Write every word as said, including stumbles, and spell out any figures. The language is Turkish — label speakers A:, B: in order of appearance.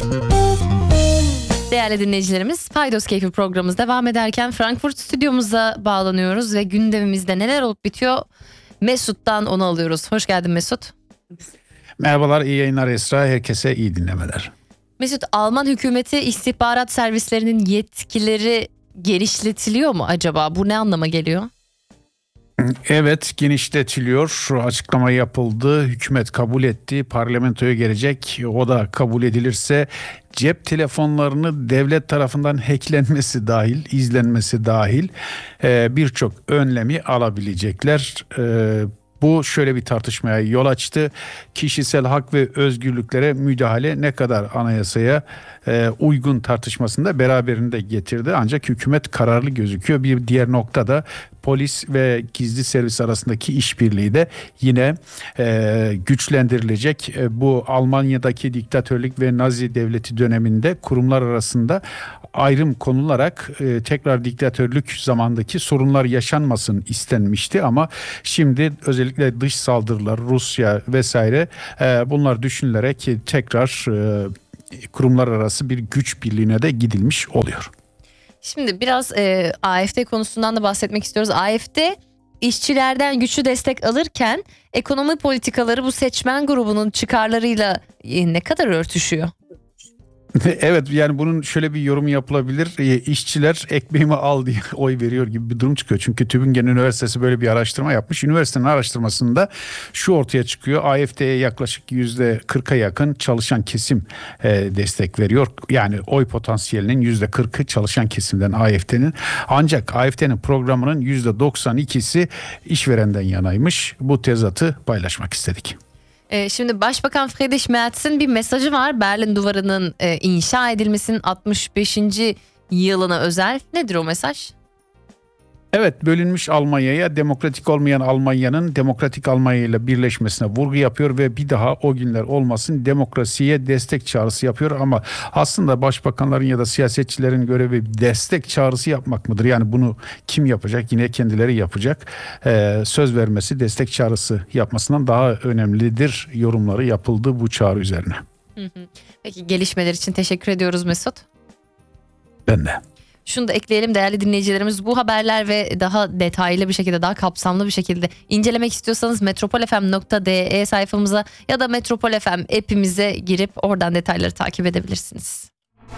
A: Değerli dinleyicilerimiz, Paydos Keyfi programımız devam ederken Frankfurt stüdyomuza bağlanıyoruz ve gündemimizde neler olup bitiyor Mesut'tan onu alıyoruz. Hoş geldin Mesut.
B: Merhabalar, iyi yayınlar Esra. Herkese iyi dinlemeler.
A: Mesut, Alman hükümeti istihbarat servislerinin yetkileri genişletiliyor mu acaba? Bu ne anlama geliyor?
B: Evet, genişletiliyor. Açıklama yapıldı. Hükümet kabul etti. Parlamentoya gelecek. O da kabul edilirse cep telefonlarını devlet tarafından hacklenmesi dahil, izlenmesi dahil e, birçok önlemi alabilecekler. E, Bu şöyle bir tartışmaya yol açtı. Kişisel hak ve özgürlüklere müdahale ne kadar anayasaya e, uygun tartışmasında beraberinde getirdi. Ancak hükümet kararlı gözüküyor. Bir diğer nokta da polis ve gizli servis arasındaki işbirliği de yine e, güçlendirilecek. E, bu Almanya'daki diktatörlük ve Nazi devleti döneminde kurumlar arasında ayrım konularak e, tekrar diktatörlük zamandaki sorunlar yaşanmasın istenmişti ama şimdi özellikle dış saldırılar, Rusya vesaire e, bunlar düşünülerek tekrar e, kurumlar arası bir güç birliğine de gidilmiş oluyor.
A: Şimdi biraz e, A F D konusundan da bahsetmek istiyoruz. A F D işçilerden güçlü destek alırken ekonomi politikaları bu seçmen grubunun çıkarlarıyla e, ne kadar örtüşüyor?
B: Evet, yani bunun şöyle bir yorum yapılabilir. E, işçiler ekmeğimi al diye oy veriyor gibi bir durum çıkıyor. Çünkü Tübingen Üniversitesi böyle bir araştırma yapmış. Üniversitenin araştırmasında şu ortaya çıkıyor. A F D'ye yaklaşık yüzde kırka yakın çalışan kesim e, destek veriyor. Yani oy potansiyelinin yüzde kırkı çalışan kesimden A F D'nin. Ancak A F D'nin programının yüzde doksan ikisi işverenden yanaymış. Bu tezatı paylaşmak istedik.
A: Şimdi Başbakan Friedrich Merz'in bir mesajı var. Berlin Duvarı'nın inşa edilmesinin altmış beşinci yılına özel. Nedir o mesaj?
B: Evet, bölünmüş Almanya'ya demokratik olmayan Almanya'nın demokratik Almanya ile birleşmesine vurgu yapıyor ve bir daha o günler olmasın demokrasiye destek çağrısı yapıyor. Ama aslında başbakanların ya da siyasetçilerin görevi destek çağrısı yapmak mıdır? Yani bunu kim yapacak? Yine kendileri yapacak. Ee, söz vermesi, destek çağrısı yapmasından daha önemlidir yorumları yapıldı bu çağrı üzerine.
A: Hı hı. Peki, gelişmeler için teşekkür ediyoruz Mesut.
B: Ben de.
A: Şunu da ekleyelim değerli dinleyicilerimiz, bu haberler ve daha detaylı bir şekilde, daha kapsamlı bir şekilde incelemek istiyorsanız metropol f m nokta d e sayfamıza ya da Metropol F M app'imize girip oradan detayları takip edebilirsiniz.